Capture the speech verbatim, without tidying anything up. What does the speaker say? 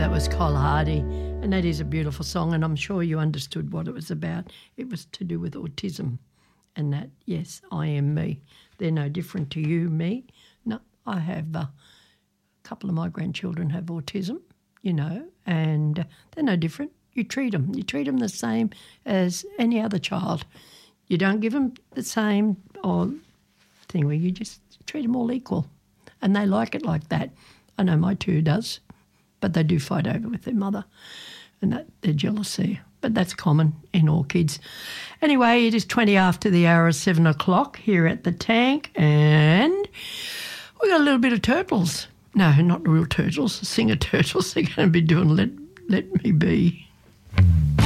that was Kyle Hardy, and that is a beautiful song, and I'm sure you understood what it was about. It was to do with autism, and that, yes, I am me. They're no different to you, me. No, I have uh, a couple of my grandchildren have autism, you know, and uh, they're no different. You treat them. You treat them the same as any other child. You don't give them the same or thing where you just treat them all equal, and they like it like that. I know my two does, but they do fight over with their mother, and that they're jealous there. But that's common in all kids. Anyway, it is twenty after the hour of seven o'clock here at the Tank, and we got a little bit of Turtles. No, not real Turtles, singer Turtles. They're going to be doing Let Let Me Be.